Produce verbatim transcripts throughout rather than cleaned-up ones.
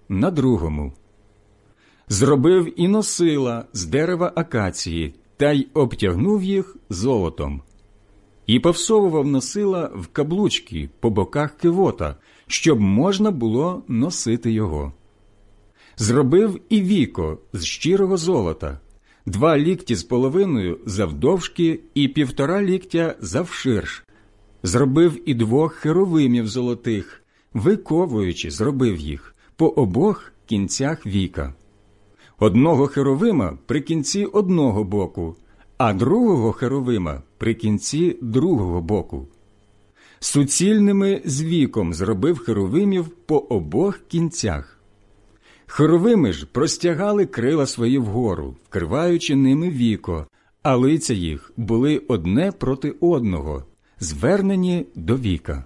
на другому. Зробив і носила з дерева акації, та й обтягнув їх золотом. І повсовував носила в каблучки по боках кивота, щоб можна було носити його. Зробив і віко з щирого золота, два лікті з половиною завдовжки і півтора ліктя завширш. Зробив і двох херовимів золотих, виковуючи зробив їх по обох кінцях віка. Одного херовима при кінці одного боку, а другого херовима при кінці другого боку. Суцільними з віком зробив херовимів по обох кінцях. Херовими ж простягали крила свої вгору, вкриваючи ними віко, а лиця їх були одне проти одного, звернені до віка.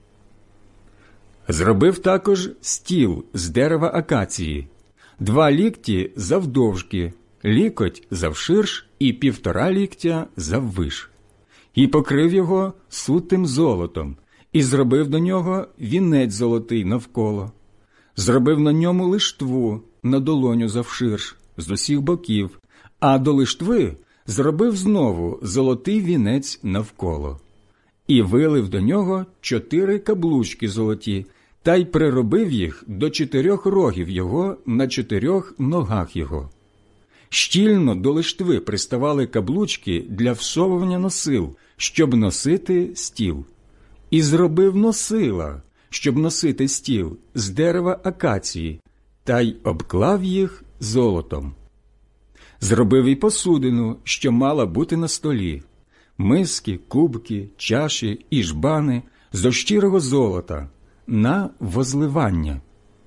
Зробив також стіл з дерева акації, два лікті завдовжки, лікоть завширш і півтора ліктя заввиш. І покрив його сутим золотом, і зробив до нього вінець золотий навколо. Зробив на ньому лиштву на долоню завширш з усіх боків, а до лиштви зробив знову золотий вінець навколо. І вилив до нього чотири каблучки золоті, та й приробив їх до чотирьох рогів його на чотирьох ногах його. Щільно до лиштви приставали каблучки для всовування носил, щоб носити стіл. І зробив носила, щоб носити стіл, з дерева акації, та й обклав їх золотом. Зробив і посудину, що мала бути на столі, миски, кубки, чаші і жбани зо щирого золота, на возливання.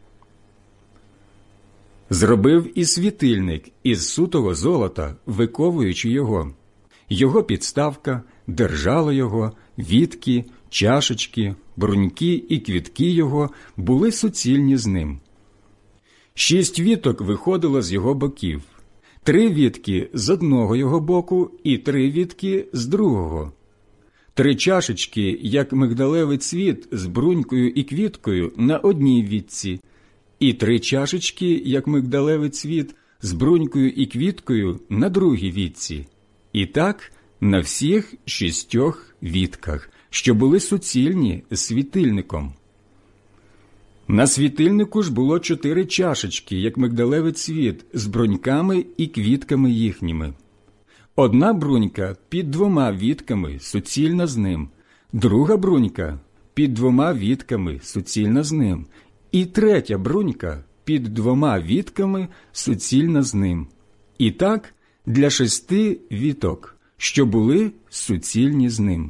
Зробив і світильник із сутого золота, виковуючи його. Його підставка, держало його, вітки, чашечки, бруньки і квітки його були суцільні з ним. Шість віток виходило з його боків, три вітки з одного його боку і три вітки з другого. Три чашечки, як мигдалевий цвіт з брунькою і квіткою на одній вітці, і три чашечки, як мигдалевий цвіт з брунькою і квіткою на другій вітці. І так на всіх шістьох вітках, що були суцільні з світильником. На світильнику ж було чотири чашечки, як мигдалевий цвіт, з бруньками і квітками їхніми. Одна брунька під двома вітками суцільна з ним, друга брунька під двома вітками суцільна з ним, і третя брунька під двома вітками суцільна з ним. І так для шести віток, що були суцільні з ним.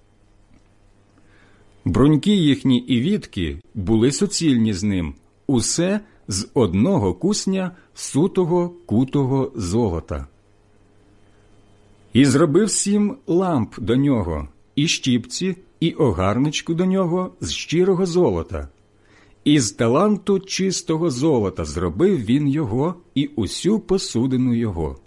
Бруньки їхні і вітки були суцільні з ним, усе з одного кусня сутого кутого золота. І зробив сім ламп до нього, і щіпці, і огарничку до нього з щирого золота. І з таланту чистого золота зробив він його і усю посудину його.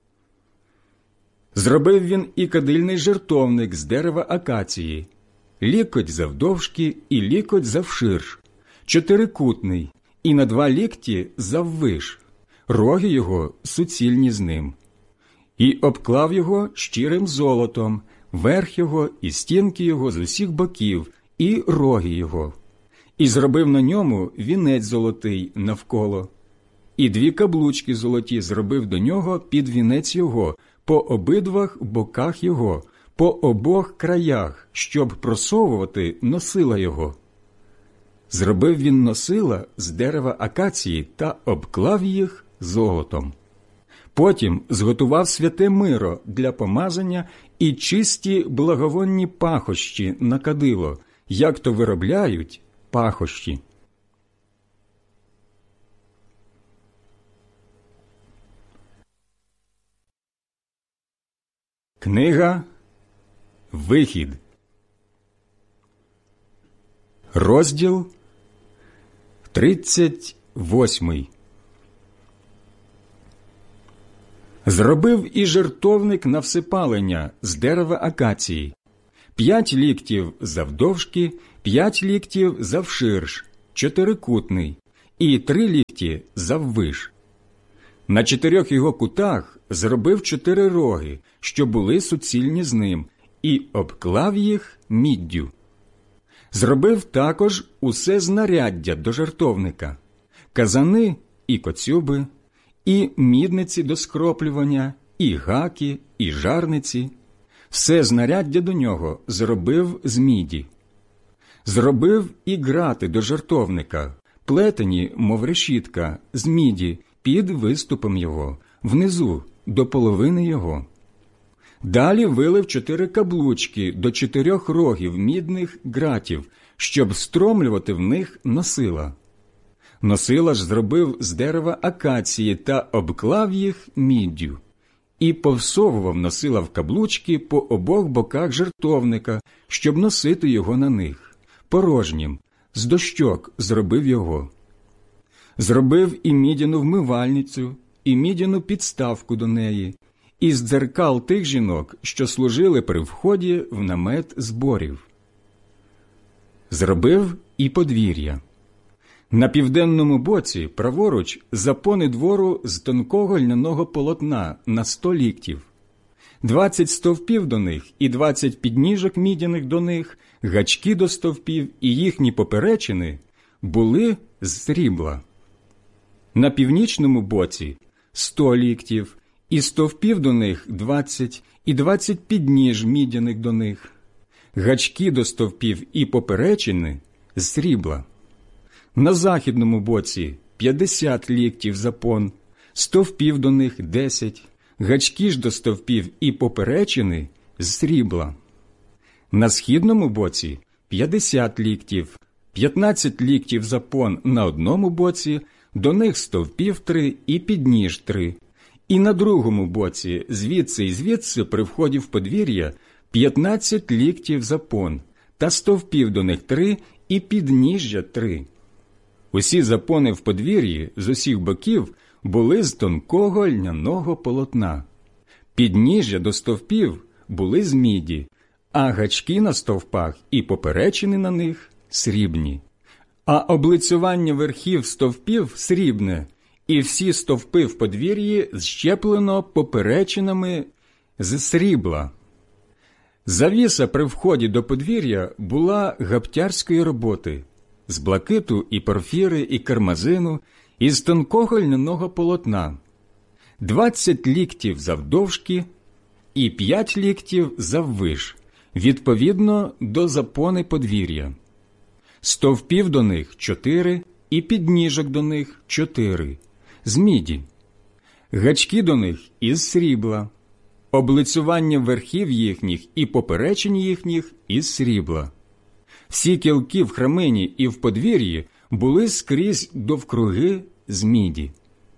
Зробив він і кадильний жертовник з дерева акації, лікоть завдовжки і лікоть завширш, чотирикутний, і на два лікті заввиш, роги його суцільні з ним. І обклав його щирим золотом, верх його і стінки його з усіх боків, і роги його. І зробив на ньому вінець золотий навколо. І дві каблучки золоті зробив до нього під вінець його, по обидвах боках його, по обох краях, щоб просовувати носила його. Зробив він носила з дерева акації та обклав їх золотом. Потім зготував святе миро для помазання і чисті благовонні пахощі на кадило, як то виробляють пахощі. Книга Вихід, розділ тридцять восьмий. Зробив і жертовник на всипалення з дерева акації, п'ять ліктів завдовжки, п'ять ліктів завширш, чотирикутний, і три лікті заввиш. На чотирьох його кутах зробив чотири роги, що були суцільні з ним, і обклав їх міддю. Зробив також усе знаряддя до жертовника, казани і коцюби, і мідниці до скроплювання, і гаки, і жарниці. Все знаряддя до нього зробив з міді. Зробив і грати до жертовника, плетені, мов решітка, з міді, під виступом його, внизу, до половини його. Далі вилив чотири каблучки до чотирьох рогів мідних гратів, щоб встромлювати в них носила. Носила ж зробив з дерева акації та обклав їх міддю. І повсовував носила в каблучки по обох боках жертовника, щоб носити його на них. Порожнім, з дощок зробив його. Зробив і мідяну вмивальницю, і мідяну підставку до неї, із дзеркал тих жінок, що служили при вході в намет зборів. Зробив і подвір'я. На південному боці, праворуч, запони двору з тонкого льняного полотна на сто ліктів, двадцять стовпів до них і двадцять підніжок мідяних до них, гачки до стовпів і їхні поперечини були з срібла. На північному боці сто ліктів, і стовпів до них двадцять, і двадцять підніж мідяних до них, гачки до стовпів і поперечини з срібла. На західному боці п'ятдесят ліктів запон, стовпів до них десять, гачки ж до стовпів і поперечини з срібла. На східному боці п'ятдесят ліктів, п'ятнадцять ліктів запон на одному боці, до них стовпів три і підніж три. І на другому боці, звідси і звідси, при вході в подвір'я, п'ятнадцять ліктів запон, та стовпів до них три і підніжжя три. Усі запони в подвір'ї з усіх боків були з тонкого льняного полотна. Підніжжя до стовпів були з міді, а гачки на стовпах і поперечини на них срібні. А облицювання верхів стовпів срібне, і всі стовпи в подвір'ї зщеплено поперечинами з срібла. Завіса при вході до подвір'я була гаптярської роботи, з блакиту і порфіри і кармазину, із тонкого льняного полотна, двадцять ліктів завдовжки і п'ять ліктів заввиш, відповідно до запони подвір'я. Стовпів до них чотири і підніжок до них чотири, з міді. Гачки до них із срібла, облицювання верхів їхніх і поперечень їхніх із срібла. Всі кілки в храмині і в подвір'ї були скрізь довкруги з міді.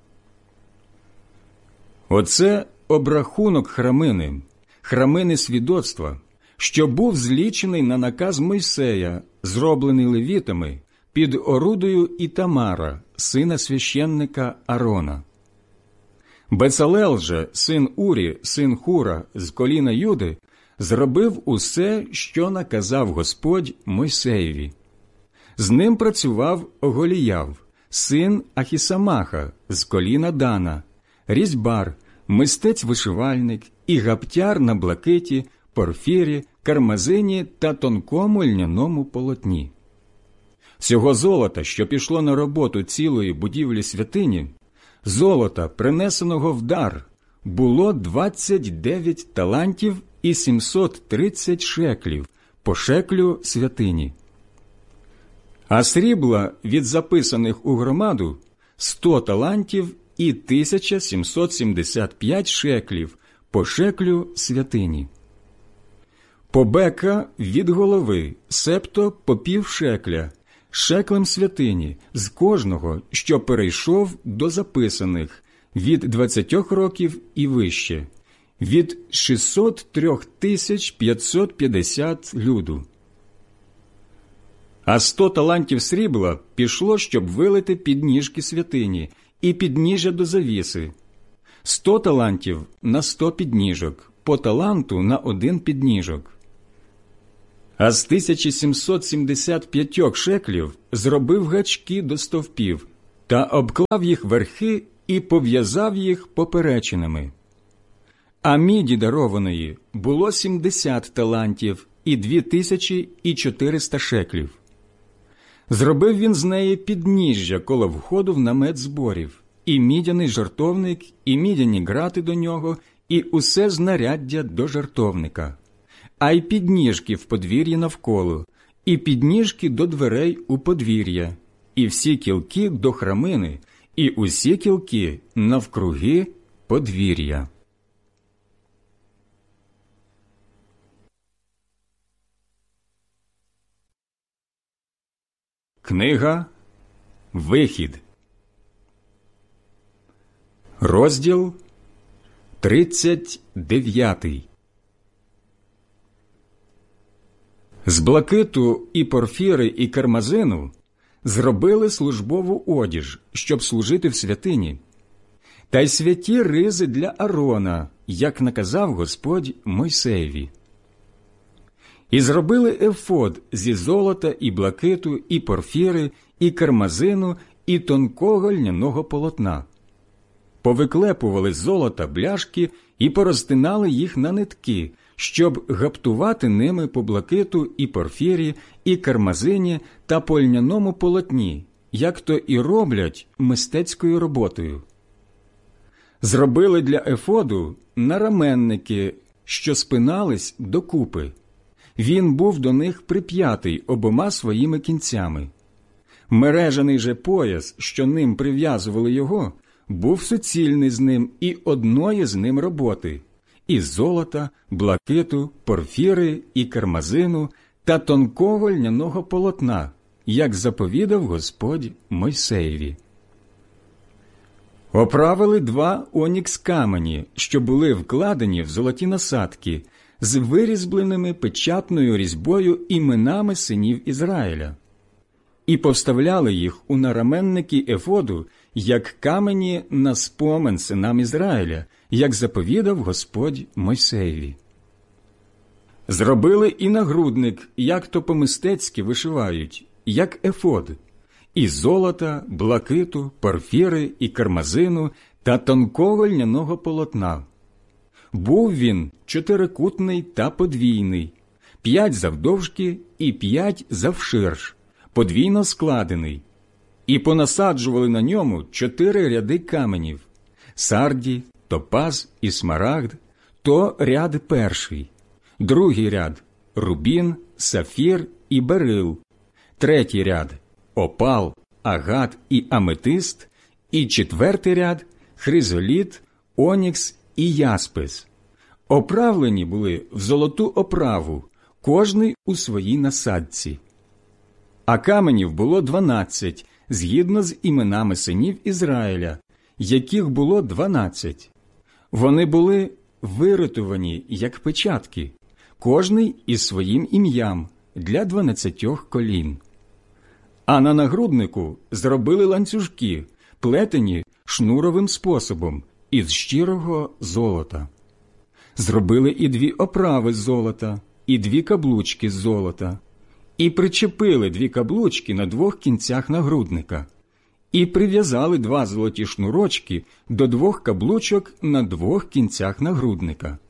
Оце обрахунок храмини, храмини свідоцтва, що був злічений на наказ Мойсея, зроблений левітами, під орудою Ітамара, сина священника Арона. Бецалел же, син Урі, син Хура, з коліна Юди, зробив усе, що наказав Господь Мойсеєві. З ним працював Оголіяв, син Ахісамаха, з коліна Дана, різьбар, мистець-вишивальник і гаптяр на блакиті, порфірі, кармазині та тонкому льняному полотні. Всього золота, що пішло на роботу цілої будівлі святині, золота, принесеного в дар, було двадцять дев'ять талантів і сімсот тридцять шеклів по шеклю святині. А срібла від записаних у громаду сто талантів і тисяча сімсот сімдесят п'ять шеклів по шеклю святині. Побека від голови, септо по пів шекля, шеклем святині, з кожного, що перейшов до записаних, від двадцятьох років і вище, від шістсот три тисячі п'ятсот п'ятдесят люду. А сто талантів срібла пішло, щоб вилити підніжки святині і підніжжя до завіси. Сто талантів на сто підніжок, по таланту на один підніжок. А з тисячі сімсот сімдесят п'ятьох шеклів зробив гачки до стовпів, та обклав їх верхи і пов'язав їх поперечинами. А міді дарованої було сімдесят талантів і дві тисячі і чотириста шеклів. Зробив він з неї підніжжя коло входу в намет зборів, і мідяний жертовник, і мідяні грати до нього, і усе знаряддя до жертовника, а й підніжки в подвір'ї навколо, і підніжки до дверей у подвір'я, і всі кілки до храмини, і усі кілки навкруги подвір'я. Книга Вихід, розділ тридцять дев'ятий. З блакиту і порфіри і кармазину зробили службову одіж, щоб служити в святині, та й святі ризи для Арона, як наказав Господь Мойсеєві. І зробили ефод зі золота і блакиту, і порфіри, і кармазину, і тонкого льняного полотна. Повиклепували з золота бляшки і порозтинали їх на нитки, щоб гаптувати ними по блакиту і порфірі, і кармазині та по льняному полотні, як то і роблять мистецькою роботою. Зробили для ефоду нараменники, що спинались докупи. Він був до них прип'ятий обома своїми кінцями. Мережаний же пояс, що ним прив'язували його, був суцільний з ним і одної з ним роботи – із золота, блакиту, порфіри і кармазину та тонкого льняного полотна, як заповідав Господь Мойсеєві. Оправили два онікс-камені, що були вкладені в золоті насадки, з вирізбленими печатною різьбою іменами синів Ізраїля, і повставляли їх у нараменники ефоду, як камені на спомин синам Ізраїля, як заповідав Господь Мойсеєві. Зробили і нагрудник, як то по-мистецьки вишивають, як ефод, із золота, блакиту, порфіри і кармазину та тонкого льняного полотна. Був він чотирикутний та подвійний, п'ять завдовжки і п'ять завширш, подвійно складений, і понасаджували на ньому чотири ряди каменів – сарді, топаз і смарагд, то ряд перший, другий ряд – рубін, сафір і берил, третій ряд – опал, агат і аметист, і четвертий ряд – хризоліт, онікс і яспис. Оправлені були в золоту оправу, кожний у своїй насадці. А каменів було дванадцять, згідно з іменами синів Ізраїля, яких було дванадцять. Вони були виритувані, як печатки, кожний із своїм ім'ям, для дванадцятьох колін. А на нагруднику зробили ланцюжки, плетені шнуровим способом, із щирого золота. Зробили і дві оправи з золота, і дві каблучки з золота, і причепили дві каблучки на двох кінцях нагрудника, і прив'язали два золоті шнурочки до двох каблучок на двох кінцях нагрудника.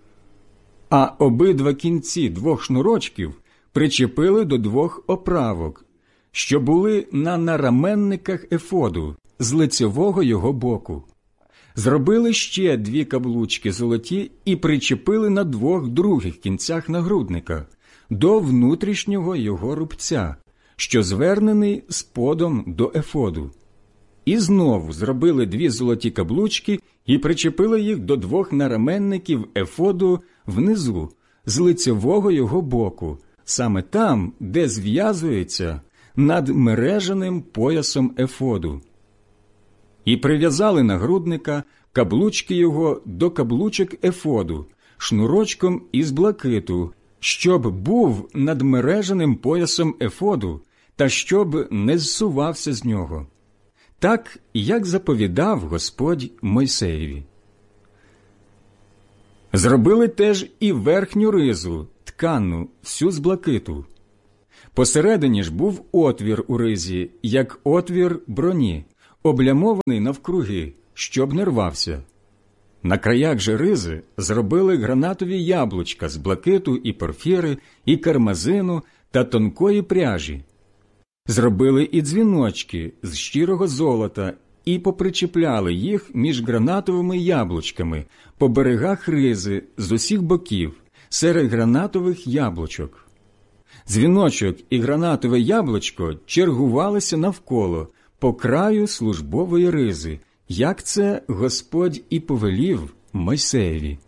А обидва кінці двох шнурочків причепили до двох оправок, що були на нараменниках ефоду з лицевого його боку. Зробили ще дві каблучки золоті і причепили на двох других кінцях нагрудника до внутрішнього його рубця, що звернений сподом до ефоду. І знову зробили дві золоті каблучки і причепили їх до двох нараменників ефоду внизу, з лицевого його боку, саме там, де зв'язується над мережаним поясом ефоду. І прив'язали нагрудника, каблучки його до каблучок ефоду, шнурочком із блакиту, щоб був над мережаним поясом ефоду, та щоб не зсувався з нього. Так, як заповідав Господь Мойсеєві. Зробили теж і верхню ризу, ткану, всю з блакиту. Посередині ж був отвір у ризі, як отвір броні, облямований навкруги, щоб не рвався. На краях же ризи зробили гранатові яблучка з блакиту і порфіри, і кармазину та тонкої пряжі. Зробили і дзвіночки з щирого золота і попричіпляли їх між гранатовими яблучками по берегах ризи з усіх боків, серед гранатових яблучок. Дзвіночок і гранатове яблучко чергувалися навколо, по краю службової ризи, як це Господь і повелів Мойсеєві.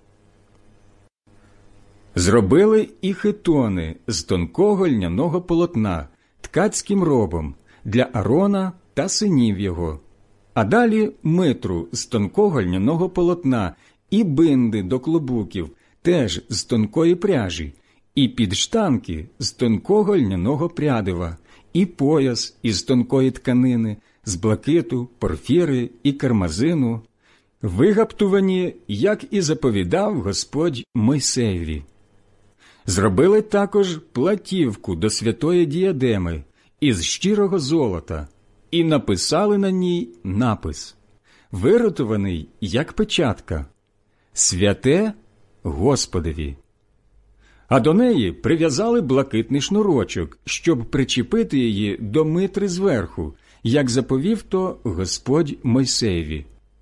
Зробили і хитони з тонкого льняного полотна, ткацьким робом, для Аарона та синів його, а далі митру з тонкого льняного полотна і бинди до клобуків, теж з тонкої пряжі, і підштанки з тонкого льняного прядива, і пояс із тонкої тканини, з блакиту, порфіри і кармазину, вигаптувані, як і заповідав Господь Мойсеєві. Зробили також платівку до святої діадеми із щирого золота і написали на ній напис, виротований, як печатка «Святе Господові». А до неї прив'язали блакитний шнурочок, щоб причепити її до митри зверху, як заповів то Господь Мойсеєві.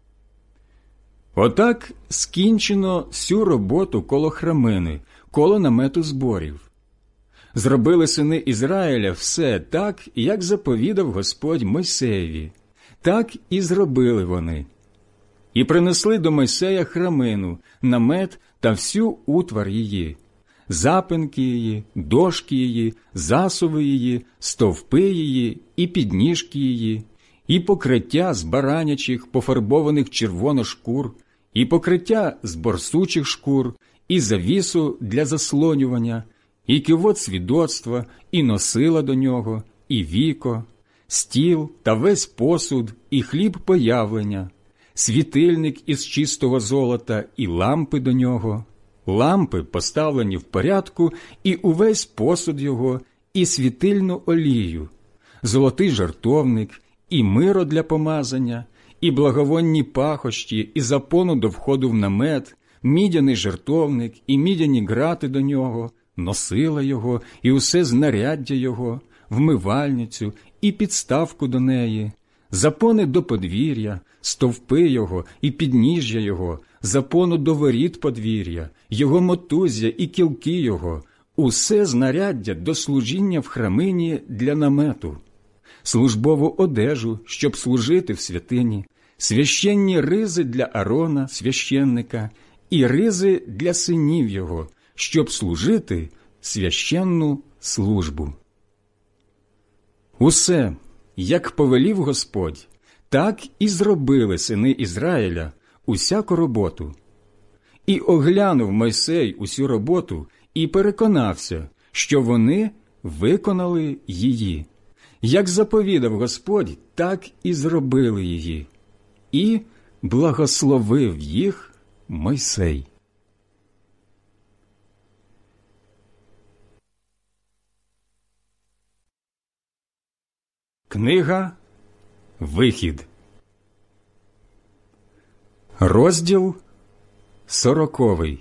Отак скінчено всю роботу коло храмини, коло намету зборів. Зробили сини Ізраїля все так, як заповідав Господь Мойсеєві. Так і зробили вони. І принесли до Мойсея храмину, намет та всю утвар її, запинки її, дошки її, засуви її, стовпи її і підніжки її, і покриття з баранячих, пофарбованих червоно шкур, і покриття з борсучих шкур, і завісу для заслонювання, і кивот свідоцтва, і носила до нього, і віко, стіл та весь посуд, і хліб появлення, світильник із чистого золота, і лампи до нього, лампи поставлені в порядку, і увесь посуд його, і світильну олію, золотий жертовник, і миро для помазання, і благовонні пахощі, і запону до входу в намет, мідяний жертовник, і мідяні грати до нього, носила його, і усе знаряддя його, вмивальницю, і підставку до неї, запони до подвір'я, стовпи його і підніжжя його, запону до воріт подвір'я, його мотузя і кілки його, усе знаряддя до служіння в храмині для намету, службову одежу, щоб служити в святині, священні ризи для Аарона, священника, і ризи для синів його, щоб служити священну службу. Усе, як повелів Господь, так і зробили сини Ізраїля усяку роботу. І оглянув Мойсей усю роботу і переконався, що вони виконали її. Як заповідав Господь, так і зробили її. І благословив їх Мойсей. Книга Вихід. Розділ сороковий.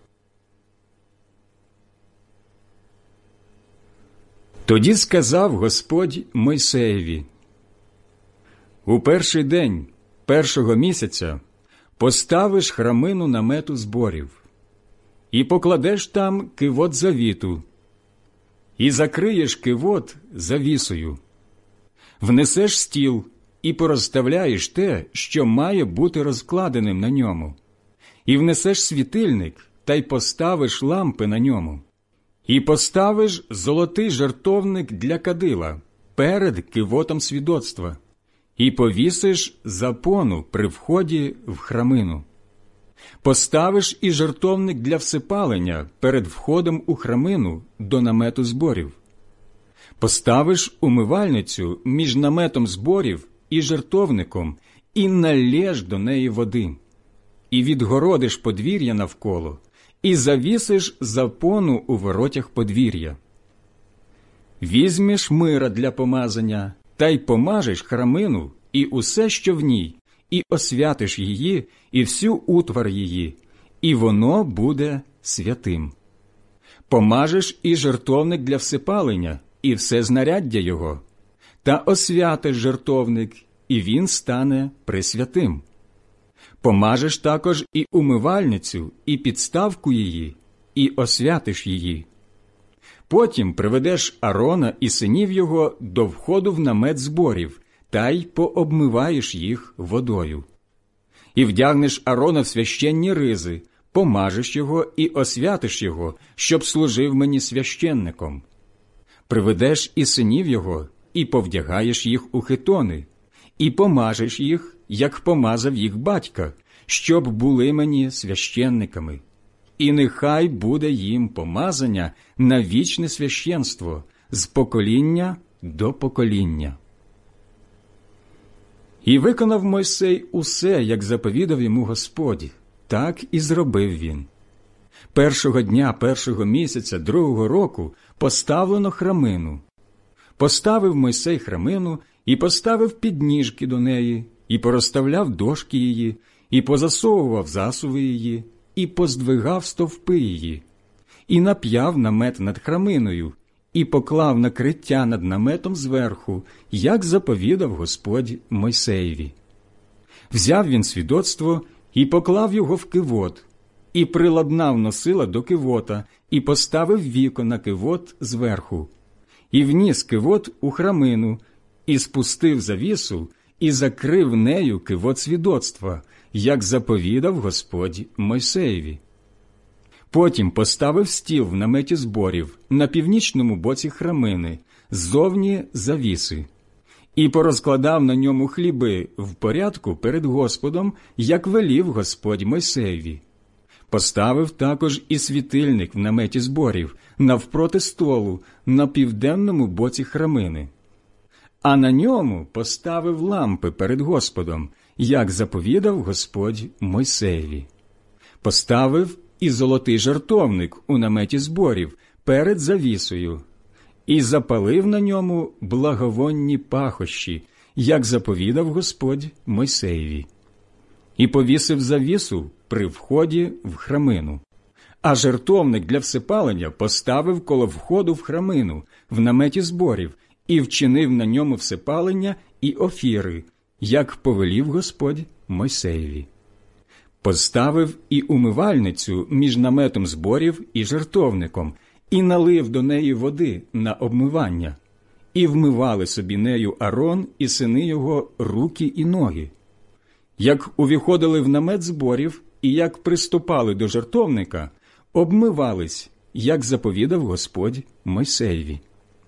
Тоді сказав Господь Мойсеєві: у перший день першого місяця поставиш храмину намету зборів, і покладеш там кивот завіту, і закриєш кивот завісою, внесеш стіл і порозставляєш те, що має бути розкладеним на ньому, і внесеш світильник та й поставиш лампи на ньому, і поставиш золотий жертовник для кадила перед кивотом свідоцтва, і повісиш запону при вході в храмину. Поставиш і жертовник для всипалення перед входом у храмину до намету зборів. Поставиш умивальницю між наметом зборів і жертовником, і налєш до неї води, і відгородиш подвір'я навколо, і завісиш запону у воротях подвір'я. Візьмеш мира для помазання, та й помажеш храмину і усе, що в ній, і освятиш її, і всю утвар її, і воно буде святим. Помажеш і жертовник для всипалення, і все знаряддя його, та освятиш жертовник, і він стане пресвятим. Помажеш також і умивальницю, і підставку її, і освятиш її. Потім приведеш Арона і синів його до входу в намет зборів, та й пообмиваєш їх водою. І вдягнеш Арона в священні ризи, помажеш його і освятиш його, щоб служив мені священником. Приведеш і синів його, і повдягаєш їх у хитони, і помажеш їх, як помазав їх батька, щоб були мені священниками. І нехай буде їм помазання на вічне священство з покоління до покоління. І виконав Мойсей усе, як заповідав йому Господь, так і зробив він. Першого дня першого місяця другого року поставлено храмину. Поставив Мойсей храмину і поставив підніжки до неї, і порозставляв дошки її, і позасовував засуви її, і поздвигав стовпи її, і нап'яв намет над храминою, і поклав накриття над наметом зверху, як заповідав Господь Мойсеєві. Взяв він свідоцтво і поклав його в кивот, і приладнав носила до кивота, і поставив віко на кивот зверху, і вніс кивот у храмину, і спустив завісу, і закрив нею кивот свідоцтва, як заповідав Господь Мойсеєві. Потім поставив стіл в наметі зборів на північному боці храмини, ззовні завіси, і порозкладав на ньому хліби в порядку перед Господом, як велів Господь Мойсеєві. Поставив також і світильник в наметі зборів навпроти столу на південному боці храмини. А на ньому поставив лампи перед Господом, як заповідав Господь Мойсеєві. Поставив і золотий жертовник у наметі зборів перед завісою, і запалив на ньому благовонні пахощі, як заповідав Господь Мойсеєві. І повісив завісу при вході в храмину. А жертовник для всипалення поставив коло входу в храмину, в наметі зборів, і вчинив на ньому всипалення і офіри, як повелів Господь Мойсеєві. Поставив і умивальницю між наметом зборів і жертовником, і налив до неї води на обмивання, і вмивали собі нею Арон і сини його руки і ноги. Як увіходили в намет зборів і як приступали до жертовника, обмивались, як заповідав Господь Мойсеєві.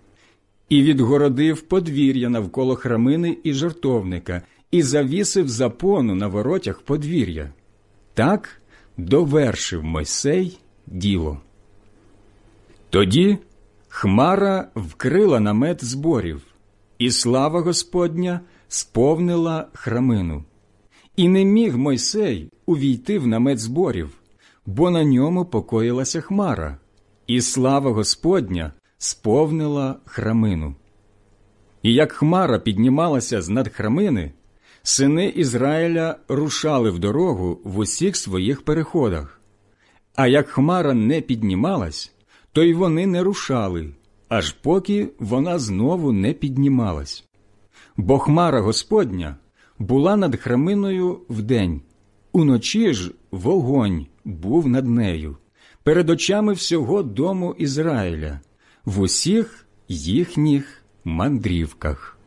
І відгородив подвір'я навколо храмини і жертовника, і завісив запону на воротях подвір'я. Так довершив Мойсей діло. Тоді хмара вкрила намет зборів, і слава Господня сповнила храмину. І не міг Мойсей увійти в намет зборів, бо на ньому покоїлася хмара, і слава Господня сповнила храмину. І як хмара піднімалася з над храмини, сини Ізраїля рушали в дорогу в усіх своїх переходах. А як хмара не піднімалась, то й вони не рушали, аж поки вона знову не піднімалась. Бо хмара Господня була над храминою вдень, уночі ж вогонь був над нею, перед очами всього дому Ізраїля, в усіх їхніх мандрівках.